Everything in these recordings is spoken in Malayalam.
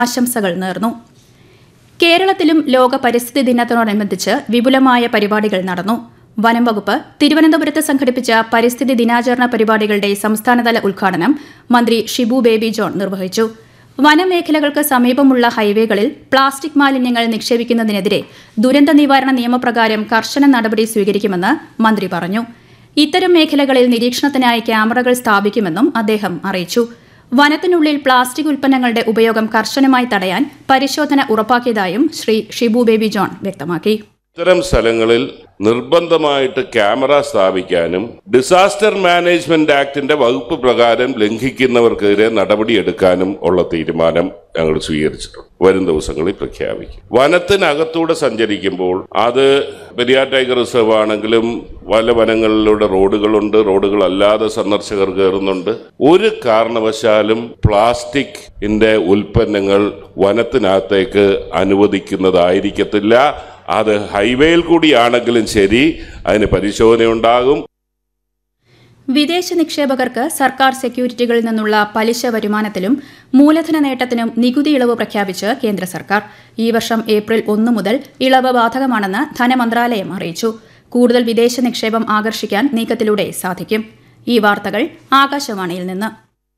ആശംസകൾ നേർന്നു. കേരളത്തിലും ലോക പരിസ്ഥിതി ദിനത്തോടനുബന്ധിച്ച് വിപുലമായ പരിപാടികൾ നടന്നു. വനം വകുപ്പ് തിരുവനന്തപുരത്ത് സംഘടിപ്പിച്ച പരിസ്ഥിതി ദിനാചരണ പരിപാടികളുടെ സംസ്ഥാനതല ഉദ്ഘാടനം മന്ത്രി ഷിബു ബേബി ജോൺ നിർവഹിച്ചു. വനമേഖലകൾക്ക് സമീപമുള്ള ഹൈവേകളിൽ പ്ലാസ്റ്റിക് മാലിന്യങ്ങൾ നിക്ഷേപിക്കുന്നതിനെതിരെ ദുരന്ത നിവാരണ നിയമപ്രകാരം കർശന നടപടി സ്വീകരിക്കുമെന്ന് മന്ത്രി പറഞ്ഞു. ഇത്തരം മേഖലകളിൽ നിരീക്ഷണത്തിനായി ക്യാമറകൾ സ്ഥാപിക്കുമെന്നും അദ്ദേഹം അറിയിച്ചു. വനത്തിനുള്ളിൽ പ്ലാസ്റ്റിക് ഉൽപ്പന്നങ്ങളുടെ ഉപയോഗം കർശനമായി തടയാൻ പരിശോധന ഉറപ്പാക്കിയതായും ശ്രീ ഷിബു ബേബി ജോൺ വ്യക്തമാക്കി. ഇത്തരം സ്ഥലങ്ങളിൽ നിർബന്ധമായിട്ട് ക്യാമറ സ്ഥാപിക്കാനും ഡിസാസ്റ്റർ മാനേജ്മെന്റ് ആക്ടിന്റെ വകുപ്പ് പ്രകാരം ലംഘിക്കുന്നവർക്കെതിരെ നടപടിയെടുക്കാനും ഉള്ള തീരുമാനം ഞങ്ങൾ സ്വീകരിച്ചിട്ടുണ്ട്. വരും ദിവസങ്ങളിൽ പ്രഖ്യാപിക്കും. വനത്തിനകത്തൂടെ സഞ്ചരിക്കുമ്പോൾ അത് പെരിയാർ ടൈഗർ റിസർവ് ആണെങ്കിലും പല വനങ്ങളിലൂടെ റോഡുകളുണ്ട്, റോഡുകളല്ലാതെ സന്ദർശകർ കയറുന്നുണ്ട്. ഒരു കാരണവശാലും പ്ലാസ്റ്റിക്കിന്റെ ഉൽപ്പന്നങ്ങൾ വനത്തിനകത്തേക്ക് അനുവദിക്കുന്നതായിരിക്കത്തില്ല. അത് ഹൈവേയിൽ കൂടിയാണെങ്കിലും ശരി, അതിന് പരിശോധനയുണ്ടാകും. വിദേശ നിക്ഷേപകർക്ക് സർക്കാർ സെക്യൂരിറ്റികളിൽ നിന്നുള്ള പലിശ വരുമാനത്തിലും മൂലധന നേട്ടത്തിനും നികുതി ഇളവ് പ്രഖ്യാപിച്ച് കേന്ദ്ര സർക്കാർ. ഈ വർഷം ഏപ്രിൽ 1 മുതൽ ഇളവ് ബാധകമാണെന്ന് ധനമന്ത്രാലയം അറിയിച്ചു. കൂടുതൽ വിദേശ നിക്ഷേപം ആകർഷിക്കാൻ നീക്കത്തിലൂടെ സാധിക്കും. ഈ വാർത്തകൾ ആകാശവാണിയിൽ നിന്ന്.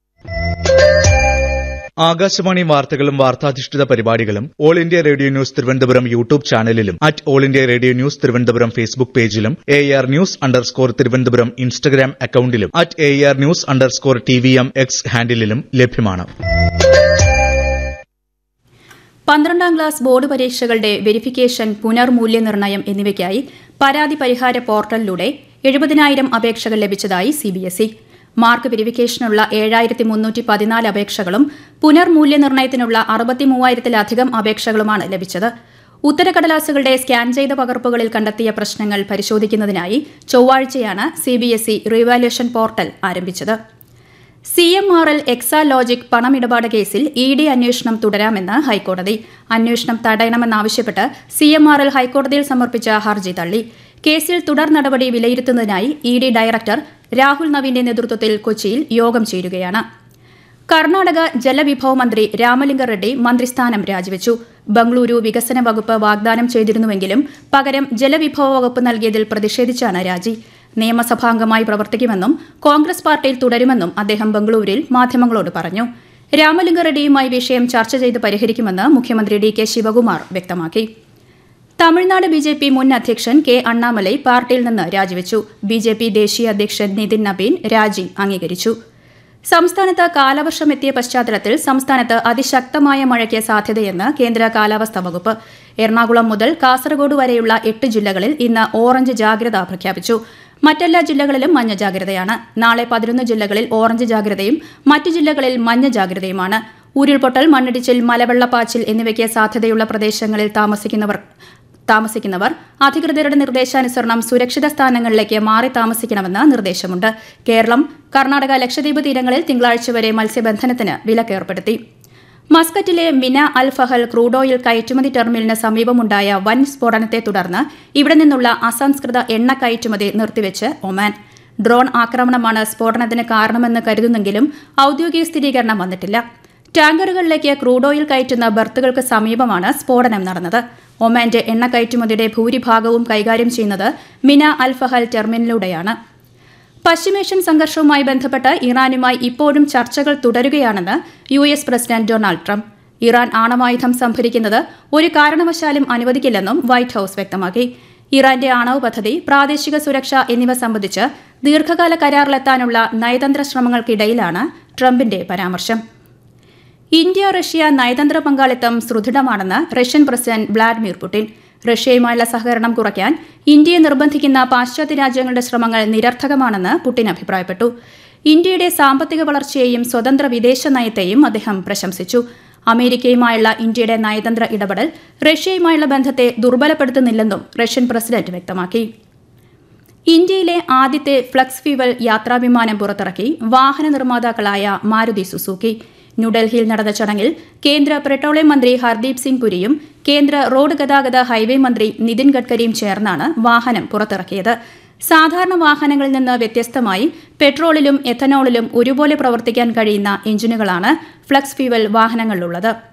ആകാശവാണി വാർത്തകളും വാർത്താധിഷ്ഠിത പരിപാടികളും all India radio news Thiruvananthapuram YouTube ചാനലിലും all India radio news Thiruvananthapuram Facebook പേജിലും AR News_ തിരുവനന്തപുരം ഇൻസ്റ്റഗ്രാം അക്കൌണ്ടിലും AR News_TVM X ഹാൻഡിലും ലഭ്യമാണ്. 12ാം ക്ലാസ് ബോർഡ് പരീക്ഷകളുടെ വെരിഫിക്കേഷൻ, പുനർമൂല്യനിർണ്ണയം എന്നിവയ്ക്കായി പരാതി പരിഹാര പോർട്ടലിലൂടെ 70,000 അപേക്ഷകൾ ലഭിച്ചതായി CBSE. മാർക്ക് വെരിഫിക്കേഷനുള്ള 7,314 അപേക്ഷകളും പുനർമൂല്യനിർണ്ണയത്തിനുള്ള 63,000-ലധികം അപേക്ഷകളുമാണ് ലഭിച്ചത്. ഉത്തരക്കടലാസുകളുടെ സ്കാൻ ചെയ്ത പകർപ്പുകളിൽ കണ്ടെത്തിയ പ്രശ്നങ്ങൾ പരിശോധിക്കുന്നതിനായി ചൊവ്വാഴ്ചയാണ് CBSE റീവാലുവേഷൻ പോർട്ടൽ ആരംഭിച്ചത്. CMRL എക്സാലോജിക് പണമിടപാട് കേസിൽ ED അന്വേഷണം തുടരാമെന്ന് ഹൈക്കോടതി. അന്വേഷണം തടയണമെന്നാവശ്യപ്പെട്ട് CMRL ഹൈക്കോടതിയിൽ സമർപ്പിച്ച ഹർജി തള്ളി. കേസിൽ തുടർ നടപടി വിലയിരുത്തുന്നതിനായി ED ഡയറക്ടർ രാഹുൽ നവീന്റെ നേതൃത്വത്തിൽ കൊച്ചിയിൽ യോഗം ചേരുകയാണ്. കർണാടക ജലവിഭവ മന്ത്രി രാമലിംഗ റെഡ്ഡി മന്ത്രിസ്ഥാനം രാജിവെച്ചു. ബംഗളൂരു വികസന വകുപ്പ് വാഗ്ദാനം ചെയ്തിരുന്നുവെങ്കിലും പകരം ജലവിഭവ വകുപ്പ് നൽകിയതിൽ പ്രതിഷേധിച്ചാണ് രാജി. നിയമസഭാംഗമായി പ്രവർത്തിക്കുമെന്നും കോൺഗ്രസ് പാർട്ടിയിൽ തുടരുമെന്നും അദ്ദേഹം ബംഗളൂരുവിൽ മാധ്യമങ്ങളോട് പറഞ്ഞു. രാമലിംഗ റെഡ്ഡിയുമായി വിഷയം ചർച്ച ചെയ്ത് പരിഹരിക്കുമെന്ന് മുഖ്യമന്ത്രി DK ശിവകുമാർ വ്യക്തമാക്കി. തമിഴ്നാട് BJP മുൻ അധ്യക്ഷൻ K. അണ്ണാമലൈ പാർട്ടിയിൽ നിന്ന് രാജിവെച്ചു. BJP ദേശീയ അധ്യക്ഷൻ നിതിൻ നബീൻ രാജി അംഗീകരിച്ചു. സംസ്ഥാനത്ത് കാലവർഷം എത്തിയ പശ്ചാത്തലത്തിൽ സംസ്ഥാനത്ത് അതിശക്തമായ മഴയ്ക്ക് സാധ്യതയെന്ന് കേന്ദ്ര കാലാവസ്ഥാ വകുപ്പ്. എറണാകുളം മുതൽ കാസർഗോഡ് വരെയുള്ള 8 ജില്ലകളിൽ ഇന്ന് ഓറഞ്ച് ജാഗ്രത പ്രഖ്യാപിച്ചു. മറ്റെല്ലാ ജില്ലകളിലും മഞ്ഞ ജാഗ്രതയാണ്. നാളെ 11 ജില്ലകളിൽ ഓറഞ്ച് ജാഗ്രതയും മറ്റ് ജില്ലകളിൽ മഞ്ഞ ജാഗ്രതയുമാണ്. ഉരുൾപൊട്ടൽ, മണ്ണിടിച്ചിൽ, മലവെള്ളപ്പാച്ചിൽ എന്നിവയ്ക്ക് സാധ്യതയുള്ള പ്രദേശങ്ങളിൽ താമസിക്കുന്നവർ അധികൃതരുടെ നിർദ്ദേശാനുസരണം സുരക്ഷിത സ്ഥാനങ്ങളിലേക്ക് മാറി താമസിക്കണമെന്ന് നിർദ്ദേശമുണ്ട്. കേരളം, കർണാടക, ലക്ഷദ്വീപ് തീരങ്ങളിൽ തിങ്കളാഴ്ച വരെ മത്സ്യബന്ധനത്തിന് വിലക്കേർപ്പെടുത്തി. മസ്കറ്റിലെ മിന അൽ ഫഹൽ ക്രൂഡ് ഓയിൽ കയറ്റുമതി ടെർമിനലിന് സമീപമുണ്ടായ വൻ സ്ഫോടനത്തെ തുടർന്ന് ഇവിടെ നിന്നുള്ള അസംസ്കൃത എണ്ണ കയറ്റുമതി നിർത്തിവെച്ച് ഒമാൻ. ഡ്രോൺ ആക്രമണമാണ് സ്ഫോടനത്തിന് കാരണമെന്ന് കരുതുന്നെങ്കിലും ഔദ്യോഗിക സ്ഥിരീകരണം വന്നിട്ടില്ല. ടാങ്കറുകളിലേക്ക് ക്രൂഡ് ഓയിൽ കയറ്റുന്ന ബർത്തുകൾക്ക് സമീപമാണ് സ്ഫോടനം നടന്നത്. ഒമാന്റെ എണ്ണ കയറ്റുമതിയുടെ ഭൂരിഭാഗവും കൈകാര്യം ചെയ്യുന്നത് മിന അൽ ഫഹൽ ടെർമിനലിലൂടെയാണ്. പശ്ചിമേഷ്യൻ സംഘർഷവുമായി ബന്ധപ്പെട്ട് ഇറാനുമായി ഇപ്പോഴും ചർച്ചകൾ തുടരുകയാണെന്ന് US president Donald Trump. Iran ആണവായുധം സംഭരിക്കുന്നത് ഒരു കാരണവശാലും അനുവദിക്കില്ലെന്നും വൈറ്റ് ഹൌസ് വ്യക്തമാക്കി. ഇറാന്റെ ആണവ പദ്ധതി, പ്രാദേശിക സുരക്ഷ എന്നിവ സംബന്ധിച്ച് ദീർഘകാല കരാറിലെത്താനുള്ള നയതന്ത്ര ശ്രമങ്ങൾക്കിടയിലാണ് ട്രംപിന്റെ പരാമർശം. ഇന്ത്യ റഷ്യ നയതന്ത്ര പങ്കാളിത്തം സുദൃഢമാണെന്ന് റഷ്യൻ പ്രസിഡന്റ് വ്ളാഡിമിർ പുടിൻ. റഷ്യയുമായുള്ള സഹകരണം കുറയ്ക്കാൻ ഇന്ത്യയെ നിർബന്ധിക്കുന്ന പാശ്ചാത്യ രാജ്യങ്ങളുടെ ശ്രമങ്ങൾ നിരർത്ഥകമാണെന്ന് പുടിൻ അഭിപ്രായപ്പെട്ടു. ഇന്ത്യയുടെ സാമ്പത്തിക വളർച്ചയെയും സ്വതന്ത്ര വിദേശ നയത്തെയും അദ്ദേഹം പ്രശംസിച്ചു. അമേരിക്കയുമായുള്ള ഇന്ത്യയുടെ നയതന്ത്ര ഇടപെടൽ റഷ്യയുമായുള്ള ബന്ധത്തെ ദുർബലപ്പെടുത്തുന്നില്ലെന്നും റഷ്യൻ പ്രസിഡന്റ് വ്യക്തമാക്കി. ഇന്ത്യയിലെ ആദ്യത്തെ ഫ്ലക്സ് ഫ്യൂവൽ യാത്രാവിമാനം പുറത്തിറക്കി വാഹന നിർമ്മാതാക്കളായ മാരുതി സുസുക്കി. ന്യൂഡൽഹിയിൽ നടന്ന ചടങ്ങിൽ കേന്ദ്ര പെട്രോളിയം മന്ത്രി ഹർദീപ് സിംഗ് പുരിയും കേന്ദ്ര റോഡ് ഗതാഗത ഹൈവേ മന്ത്രി നിതിൻ ഗഡ്കരിയും ചേർന്നാണ് വാഹനം പുറത്തിറക്കിയത്. സാധാരണ വാഹനങ്ങളിൽ നിന്ന് വ്യത്യസ്തമായി പെട്രോളിലും എഥനോളിലും ഒരുപോലെ പ്രവർത്തിക്കാൻ കഴിയുന്ന എഞ്ചിനുകളാണ് ഫ്ലക്സ് ഫ്യൂവൽ വാഹനങ്ങളിലുള്ളത്.